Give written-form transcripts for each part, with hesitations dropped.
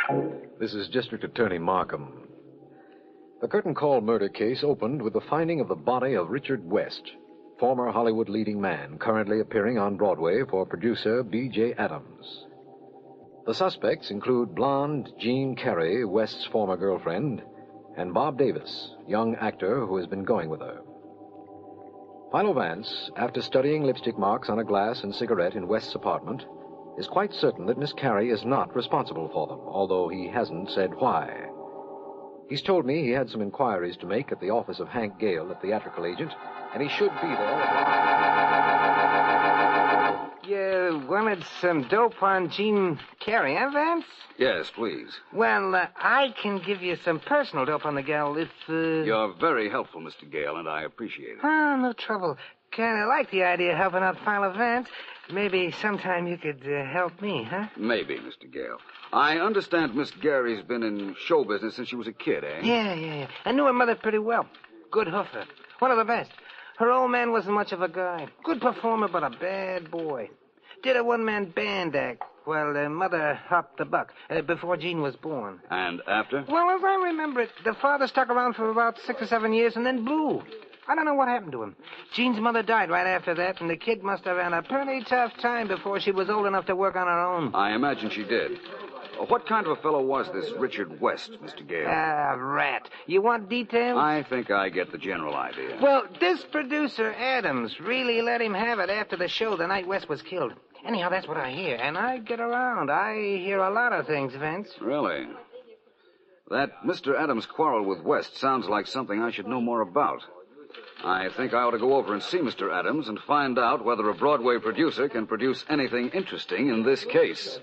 This is District Attorney Markham. The curtain call murder case opened with the finding of the body of Richard West, former Hollywood leading man, currently appearing on Broadway for producer B.J. Adams. The suspects include blonde Jean Carey, West's former girlfriend, and Bob Davis, young actor who has been going with her. Philo Vance, after studying lipstick marks on a glass and cigarette in West's apartment, is quite certain that Miss Carey is not responsible for them, although he hasn't said why. He's told me he had some inquiries to make at the office of Hank Gale, the theatrical agent, and he should be there. You wanted some dope on Jean Carey, huh, Vance? Yes, please. Well, I can give you some personal dope on the gal if, You're very helpful, Mr. Gale, and I appreciate it. Oh, no trouble. Kind of like the idea of helping out Philo Vance. Maybe sometime you could help me, huh? Maybe, Mr. Gale. I understand Miss Gary's been in show business since she was a kid, eh? Yeah. I knew her mother pretty well. Good hoofer. One of the best. Her old man wasn't much of a guy. Good performer, but a bad boy. Did a one-man band act while their mother hopped the buck before Jean was born. And after? Well, as I remember it, the father stuck around for about 6 or 7 years and then blew. I don't know what happened to him. Jean's mother died right after that, and the kid must have had a pretty tough time before she was old enough to work on her own. I imagine she did. What kind of a fellow was this Richard West, Mr. Gale? Rat. You want details? I think I get the general idea. Well, this producer, Adams, really let him have it after the show the night West was killed. Anyhow, that's what I hear, and I get around. I hear a lot of things, Vince. Really? That Mr. Adams' quarrel with West sounds like something I should know more about. I think I ought to go over and see Mr. Adams and find out whether a Broadway producer can produce anything interesting in this case.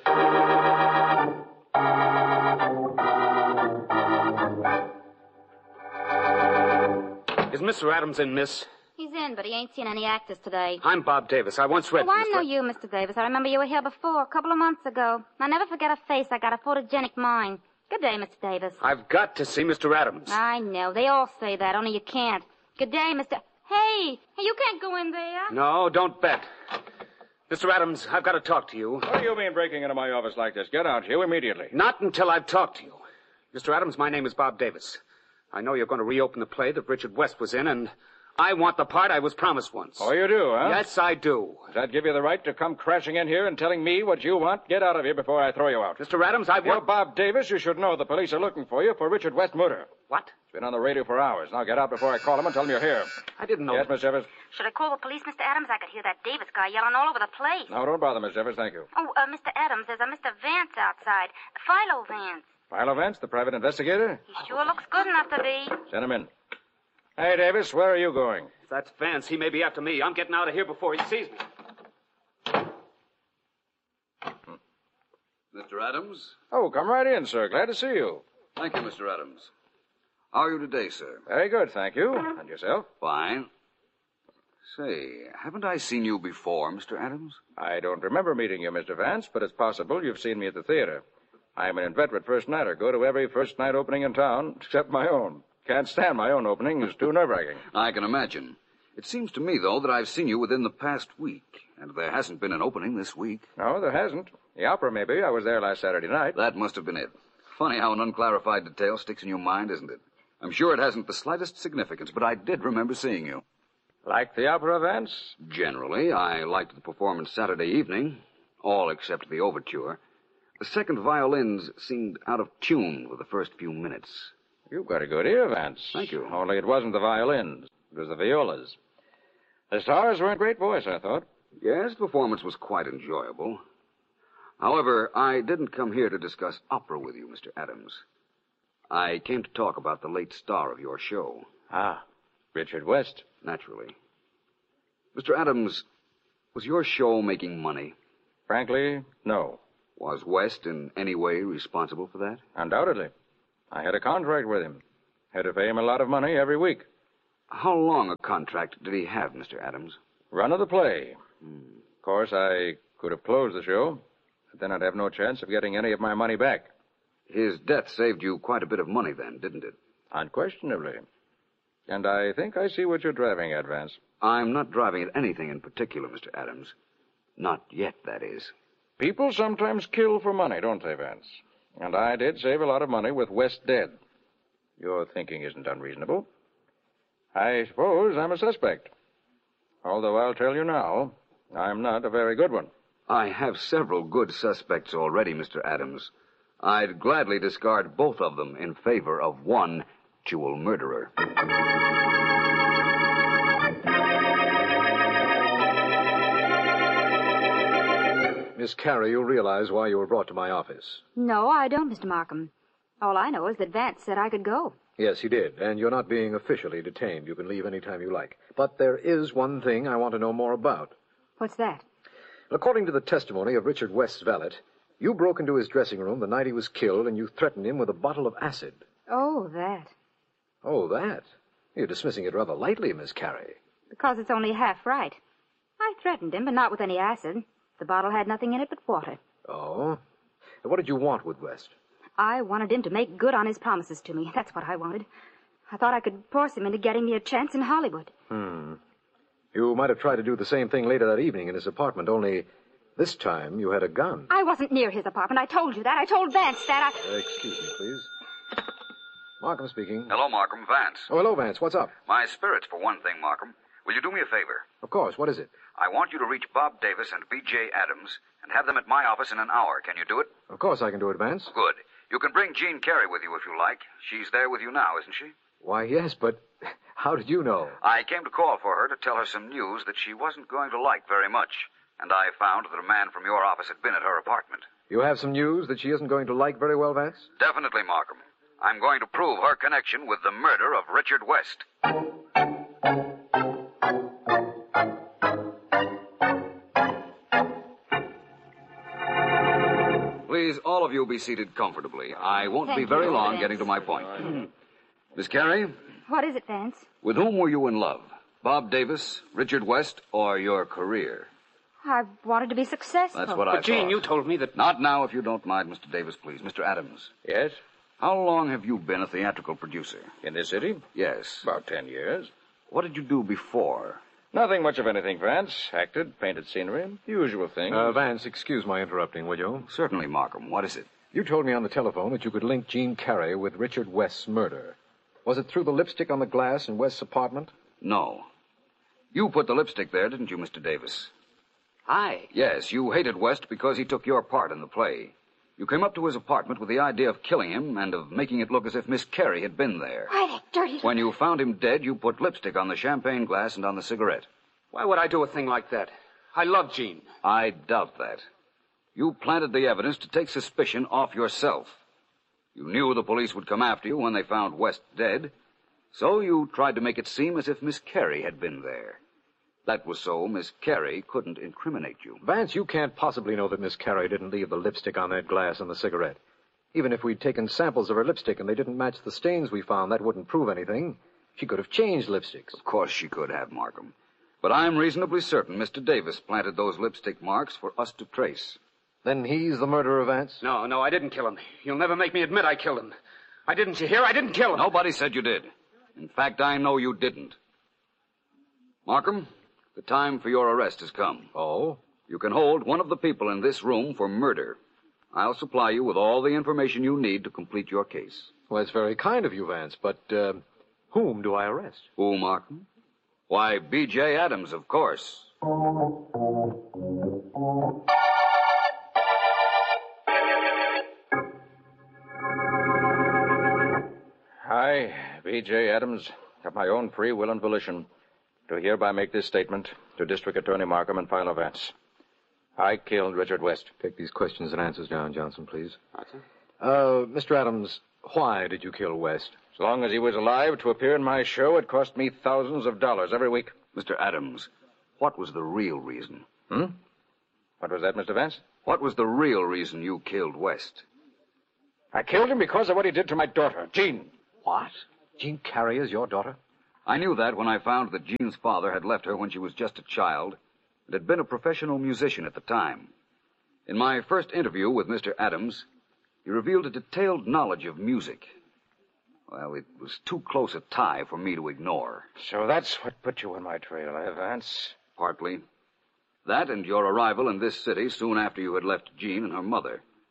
Is Mr. Adams in, miss? He's in, but he ain't seen any actors today. I'm Bob Davis. I once read... Oh, I know you, Mr. Davis. I remember you were here before, a couple of months ago. I'll never forget a face. I got a photogenic mind. Good day, Mr. Davis. I've got to see Mr. Adams. I know. They all say that, only you can't. Good day, Mr... Hey, you can't go in there. No, don't bet. Mr. Adams, I've got to talk to you. What do you mean breaking into my office like this? Get out, you, immediately. Not until I've talked to you. Mr. Adams, my name is Bob Davis. I know you're going to reopen the play that Richard West was in, and I want the part I was promised once. Oh, you do, huh? Yes, I do. Does that give you the right to come crashing in here and telling me what you want? Get out of here before I throw you out. Mr. Adams, I want... You're Bob Davis. You should know the police are looking for you for Richard West murder. What? It's been on the radio for hours. Now get out before I call him and tell him you're here. I didn't know... Yes, Miss Evers? Should I call the police, Mr. Adams? I could hear that Davis guy yelling all over the place. No, don't bother, Miss Evers. Thank you. Oh, Mr. Adams, there's a Mr. Vance outside. Philo Vance. Philo Vance, the private investigator? He sure looks good enough to be. Send him in. Hey, Davis, where are you going? If that's Vance, he may be after me. I'm getting out of here before he sees me. Mr. Adams? Oh, come right in, sir. Glad to see you. Thank you, Mr. Adams. How are you today, sir? Very good, thank you. And yourself? Fine. Say, haven't I seen you before, Mr. Adams? I don't remember meeting you, Mr. Vance, but it's possible you've seen me at the theater. I'm an inveterate first nighter. Go to every first night opening in town, except my own. Can't stand my own opening. It's too nerve-wracking. I can imagine. It seems to me, though, that I've seen you within the past week, and there hasn't been an opening this week. No, there hasn't. The opera, maybe. I was there last Saturday night. That must have been it. Funny how an unclarified detail sticks in your mind, isn't it? I'm sure it hasn't the slightest significance, but I did remember seeing you. Like the opera, Vance? Generally, I liked the performance Saturday evening, all except the overture. The second violins seemed out of tune with the first few minutes. You've got a good ear, Vance. Thank you. Only it wasn't the violins. It was the violas. The stars were in great voice, I thought. Yes, the performance was quite enjoyable. However, I didn't come here to discuss opera with you, Mr. Adams. I came to talk about the late star of your show. Ah, Richard West. Naturally. Mr. Adams, was your show making money? Frankly, no. Was West in any way responsible for that? Undoubtedly. I had a contract with him. Had to pay him a lot of money every week. How long a contract did he have, Mr. Adams? Run of the play. Of course, I could have closed the show, but then I'd have no chance of getting any of my money back. His death saved you quite a bit of money then, didn't it? Unquestionably. And I think I see what you're driving at, Vance. I'm not driving at anything in particular, Mr. Adams. Not yet, that is. People sometimes kill for money, don't they, Vance? And I did save a lot of money with West dead. Your thinking isn't unreasonable. I suppose I'm a suspect. Although I'll tell you now, I'm not a very good one. I have several good suspects already, Mr. Adams. I'd gladly discard both of them in favor of one actual murderer. Miss Carey, you realize why you were brought to my office. No, I don't, Mr. Markham. All I know is that Vance said I could go. Yes, he did, and you're not being officially detained. You can leave any time you like. But there is one thing I want to know more about. What's that? According to the testimony of Richard West's valet, you broke into his dressing room the night he was killed, and you threatened him with a bottle of acid. Oh, that. Oh, that? You're dismissing it rather lightly, Miss Carey. Because it's only half right. I threatened him, but not with any acid. The bottle had nothing in it but water. Oh? And what did you want with West? I wanted him to make good on his promises to me. That's what I wanted. I thought I could force him into getting me a chance in Hollywood. You might have tried to do the same thing later that evening in his apartment, only this time you had a gun. I wasn't near his apartment. I told you that. I told Vance that. Excuse me, please. Markham speaking. Hello, Markham. Vance. Oh, hello, Vance. What's up? My spirits, for one thing, Markham. Will you do me a favor? Of course. What is it? I want you to reach Bob Davis and B.J. Adams and have them at my office in an hour. Can you do it? Of course I can do it, Vance. Good. You can bring Jean Carey with you if you like. She's there with you now, isn't she? Why, yes, but how did you know? I came to call for her to tell her some news that she wasn't going to like very much. And I found that a man from your office had been at her apartment. You have some news that she isn't going to like very well, Vance? Definitely, Markham. I'm going to prove her connection with the murder of Richard West. Please, all of you be seated comfortably. I won't be Thank very you, long Vance. getting to my point. Miss Carey, What is it, Vance? with whom were you in love? Bob Davis, Richard West, or your career? I wanted to be successful. That's what I But, Jean, thought. you told me that... Not now, if you don't mind, Mr. Davis, please. Mr. Adams, Yes? how long have you been a theatrical producer? In this city? Yes. About 10 years. What did you do before? Nothing much of anything, Vance. Acted, painted scenery, the usual thing. Vance, excuse my interrupting, will you? Certainly, Markham. What is it? You told me on the telephone that you could link Jean Carey with Richard West's murder. Was it through the lipstick on the glass in West's apartment? No. You put the lipstick there, didn't you, Mr. Davis? I... Yes, you hated West because he took your part in the play. You came up to his apartment with the idea of killing him and of making it look as if Miss Carey had been there. Why, that dirty... When you found him dead, you put lipstick on the champagne glass and on the cigarette. Why would I do a thing like that? I love Jean. I doubt that. You planted the evidence to take suspicion off yourself. You knew the police would come after you when they found West dead, so you tried to make it seem as if Miss Carey had been there. That was so Miss Carey couldn't incriminate you. Vance, you can't possibly know that Miss Carey didn't leave the lipstick on that glass and the cigarette. Even if we'd taken samples of her lipstick and they didn't match the stains we found, that wouldn't prove anything. She could have changed lipsticks. Of course she could have, Markham. But I'm reasonably certain Mr. Davis planted those lipstick marks for us to trace. Then he's the murderer, Vance? No, I didn't kill him. You'll never make me admit I killed him. I didn't, you hear? I didn't kill him. Nobody said you did. In fact, I know you didn't. Markham, the time for your arrest has come. Oh? You can hold one of the people in this room for murder. I'll supply you with all the information you need to complete your case. Well, it's very kind of you, Vance, but, whom do I arrest? Who, Markham? Why, B.J. Adams, of course. I, B.J. Adams, of my own free will and volition, do hereby make this statement to District Attorney Markham and Philo Vance. I killed Richard West. Take these questions and answers down, Johnson, please. Mr. Adams, why did you kill West? As long as he was alive to appear in my show, it cost me thousands of dollars every week. Mr. Adams, what was the real reason? What was that, Mr. Vance? What was the real reason you killed West? I killed him because of what he did to my daughter, Jean. What? Jean Carey is your daughter? I knew that when I found that Jean's father had left her when she was just a child and had been a professional musician at the time. In my first interview with Mr. Adams, he revealed a detailed knowledge of music. Well, it was too close a tie for me to ignore. So that's what put you on my trail, Vance? Partly. That and your arrival in this city soon after you had left Jean and her mother.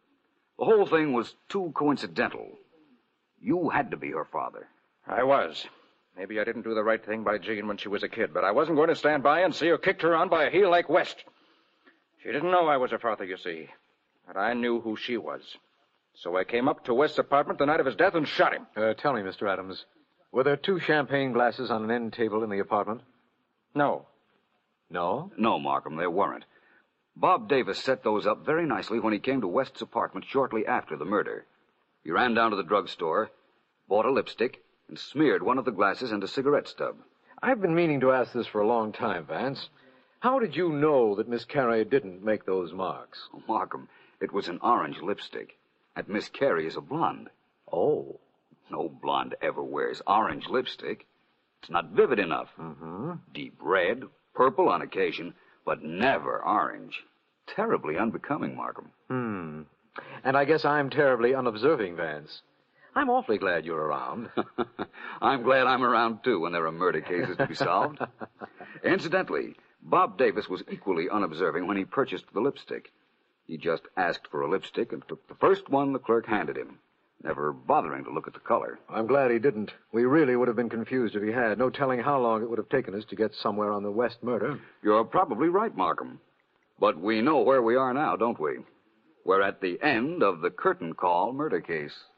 The whole thing was too coincidental. You had to be her father. I was. Maybe I didn't do the right thing by Jean when she was a kid, but I wasn't going to stand by and see her kicked around by a heel like West. She didn't know I was her father, you see. But I knew who she was. So I came up to West's apartment the night of his death and shot him. Tell me, Mr. Adams, were there 2 champagne glasses on an end table in the apartment? No. No? No, Markham, there weren't. Bob Davis set those up very nicely when he came to West's apartment shortly after the murder. He ran down to the drugstore, bought a lipstick, and smeared one of the glasses into a cigarette stub. I've been meaning to ask this for a long time, Vance. How did you know that Miss Carey didn't make those marks? Oh, Markham, it was an orange lipstick, and Miss Carey is a blonde. Oh. No blonde ever wears orange lipstick. It's not vivid enough. Mm-hmm. Deep red, purple on occasion, but never orange. Terribly unbecoming, Markham. And I guess I'm terribly unobserving, Vance. I'm awfully glad you're around. I'm glad I'm around, too, when there are murder cases to be solved. Incidentally, Bob Davis was equally unobserving when he purchased the lipstick. He just asked for a lipstick and took the first one the clerk handed him, never bothering to look at the color. I'm glad he didn't. We really would have been confused if he had. No telling how long it would have taken us to get somewhere on the West murder. You're probably right, Markham. But we know where we are now, don't we? We're at the end of the Curtain Call murder case.